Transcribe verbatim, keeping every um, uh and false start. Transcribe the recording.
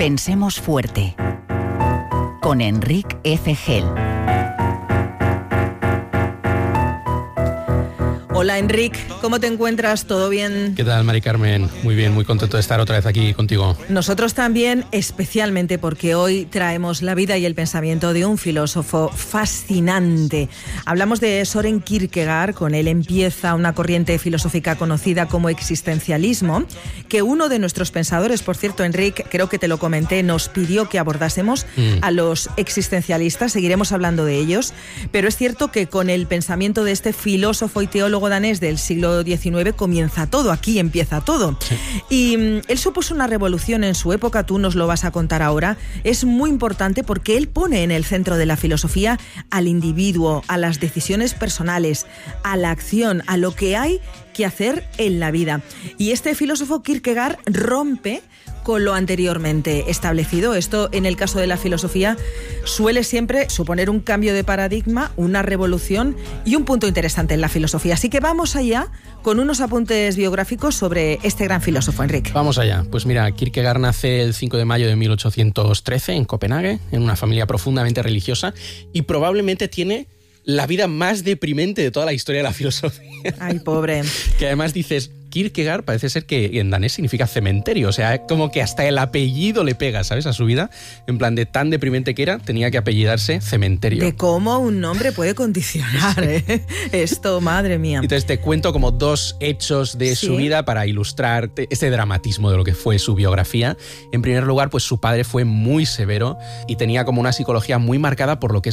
Pensemos fuerte. Con Enric F. Gel. Hola Enric, ¿cómo te encuentras? ¿Todo bien? ¿Qué tal, Mari Carmen? Muy bien, muy contento de estar otra vez aquí contigo. Nosotros también, especialmente porque hoy traemos la vida y el pensamiento de un filósofo fascinante. Hablamos de Søren Kierkegaard, con él empieza una corriente filosófica conocida como existencialismo, que uno de nuestros pensadores, por cierto, Enric, creo que te lo comenté, nos pidió que abordásemos mm. a los existencialistas, seguiremos hablando de ellos, pero es cierto que con el pensamiento de este filósofo y teólogo danés del siglo diecinueve comienza todo, aquí empieza todo. Sí. Y um, él supuso una revolución en su época, tú nos lo vas a contar ahora. Es muy importante porque él pone en el centro de la filosofía al individuo, a las decisiones personales, a la acción, a lo que hay que hacer en la vida. Y este filósofo Kierkegaard rompe con lo anteriormente establecido. Esto, en el caso de la filosofía, suele siempre suponer un cambio de paradigma, una revolución y un punto interesante en la filosofía. Así que vamos allá con unos apuntes biográficos sobre este gran filósofo, Enric. Vamos allá. Pues mira, Kierkegaard nace el cinco de mayo de mil ochocientos trece en Copenhague, en una familia profundamente religiosa, y probablemente tiene la vida más deprimente de toda la historia de la filosofía. Ay, pobre. Que además dices, Kierkegaard parece ser que en danés significa cementerio, o sea, como que hasta el apellido le pega, ¿sabes?, a su vida. En plan, de tan deprimente que era, tenía que apellidarse cementerio. De cómo un nombre puede condicionar, ¿eh? Esto, madre mía. Entonces te cuento como dos hechos de ¿Sí? su vida para ilustrar este dramatismo de lo que fue su biografía. En primer lugar, pues su padre fue muy severo y tenía como una psicología muy marcada por lo que es